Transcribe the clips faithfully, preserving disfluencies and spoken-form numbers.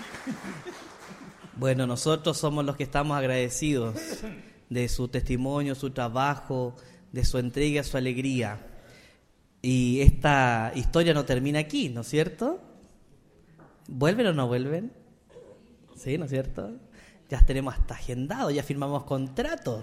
Bueno, nosotros somos los que estamos agradecidos de su testimonio, su trabajo, de su entrega, su alegría. Y esta historia no termina aquí, ¿no es cierto? ¿Vuelven o no vuelven? Sí, ¿no es cierto? Ya tenemos hasta agendado, ya firmamos contrato.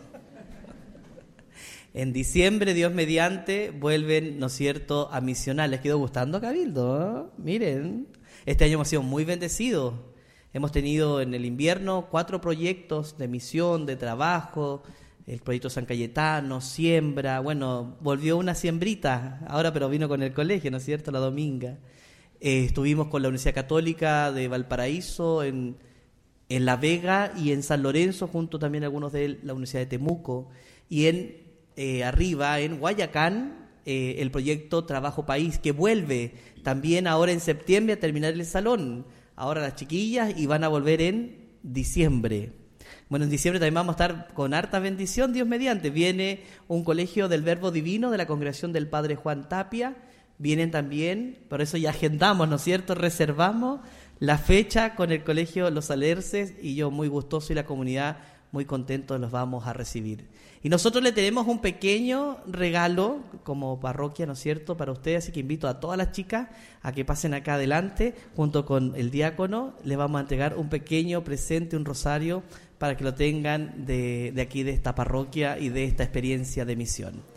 En diciembre, Dios mediante, vuelven, ¿no es cierto?, a misionar. ¿Les quedó gustando, Cabildo? ¿Eh? Miren, este año hemos sido muy bendecidos. Hemos tenido en el invierno cuatro proyectos de misión, de trabajo, el proyecto San Cayetano, siembra, bueno, volvió una siembrita, ahora pero vino con el colegio, ¿no es cierto?, la Dominga. Eh, estuvimos con la Universidad Católica de Valparaíso, en, en La Vega y en San Lorenzo, junto también algunos de la Universidad de Temuco, y en eh, arriba, en Guayacán, eh, el proyecto Trabajo País, que vuelve también ahora en septiembre a terminar el salón. Ahora las chiquillas y van a volver en diciembre. Bueno, en diciembre también vamos a estar con harta bendición, Dios mediante. Viene un colegio del Verbo Divino de la congregación del Padre Juan Tapia. Vienen también, por eso ya agendamos, ¿no es cierto? Reservamos la fecha con el colegio Los Alerces y yo muy gustoso y la comunidad muy contentos los vamos a recibir. Y nosotros le tenemos un pequeño regalo como parroquia, ¿no es cierto?, para ustedes, así que invito a todas las chicas a que pasen acá adelante, junto con el diácono, les vamos a entregar un pequeño presente, un rosario, para que lo tengan de, de aquí, de esta parroquia y de esta experiencia de misión.